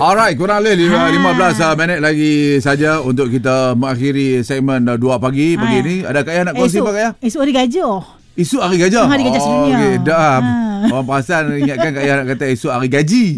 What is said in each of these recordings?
Alright, kurang lebih 15 minit lagi saja untuk kita mengakhiri segmen 2 pagi ni. Ada Kak Yah nak kongsi apa Kak Yah? Esok hari gajah. Esok hari gajah? Hari gajah sedunia. Okay, dah. Orang perasan ingatkan Kak Yah nak kata esok hari gaji.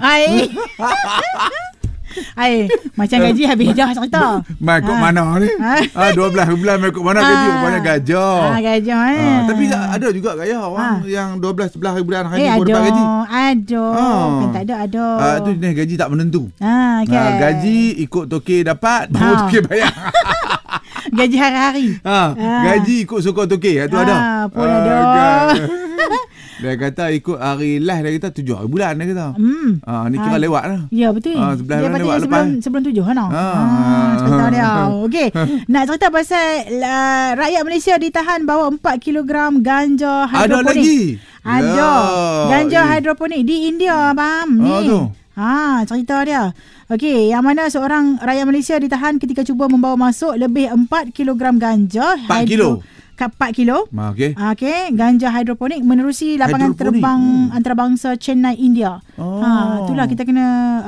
Macam gaji habis dah cerita. Mai kok mana ni? 12 bulan mai kok mana gaji? Rupanya gajah. Gajah tapi ada juga Kak Yah orang yang 12 11 bulan hari baru dapat gaji. Ada. Kan tak ada. Itu jenis gaji tak menentu. Okay. Gaji ikut toke dapat, baru toke bayar. Gaji hari-hari. Gaji ikut sokong toke. Itu ada. Pun ada. Dia kata ikut hari last, dia kata 7 hari bulan dia kata. Ni kira lewat lah. Ya betul. 11 bulan lewat lepas. Sebelum 7 kan. Cerita dia. Okey. Nak cerita pasal rakyat Malaysia ditahan bawa 4 kilogram ganja hidroponik. Ada lagi? Ada. Ganja hidroponik di India, faham? Ni. Cerita dia. Okey, yang mana seorang rakyat Malaysia ditahan ketika cuba membawa masuk lebih 4 kilogram ganja 4 kilo. 4 kilo. Okey. Ganja hidroponik menerusi lapangan terbang antarabangsa Chennai, India. Itulah kita kena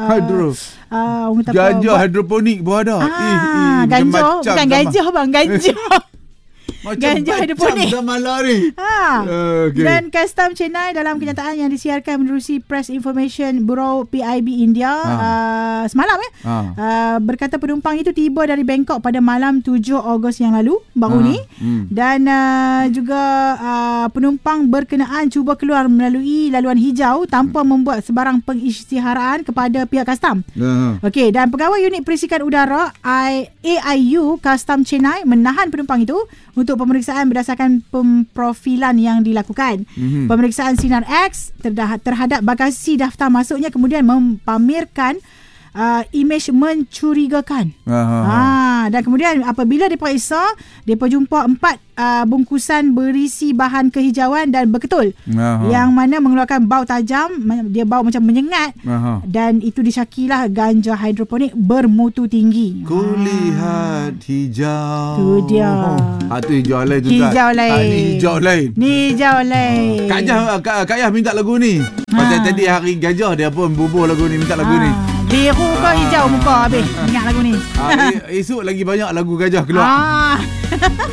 ganja hidroponik pun ada. Ganja bukan gajah bang, ganja. Ganja hidroponik zaman lari. Dan Custom Chennai dalam kenyataan yang disiarkan menerusi Press Information Bureau PIB India semalam berkata penumpang itu tiba dari Bangkok pada malam 7 Ogos yang lalu baru ni. Dan juga penumpang berkenaan cuba keluar melalui laluan hijau tanpa membuat sebarang pengisytiharaan kepada pihak custom. Okey, dan pegawai unit perisikan udara AIU Custom Chennai menahan penumpang itu untuk pemeriksaan berdasarkan pemprofilan yang dilakukan. Pemeriksaan Sinar X terhadap bagasi daftar masuknya kemudian mempamerkan imej mencurigakan. Dan kemudian apabila diperiksa, mereka jumpa 4 bungkusan berisi bahan kehijauan dan berketul yang mana mengeluarkan bau tajam. Dia bau macam menyengat. Dan itu disyakilah ganja hidroponik bermutu tinggi. Kulihat hijau. Tu dia. Itu hijau lain tu. Hijau lain. Ni hijau lain. Ni hijau lain. Kak Yah minta lagu ni. Pasal tadi hari gajah dia pun bubuh lagu ni, minta lagu ni. Biru ke hijau muka habis ingat lagu ni. Esok lagi banyak lagu gajah keluar.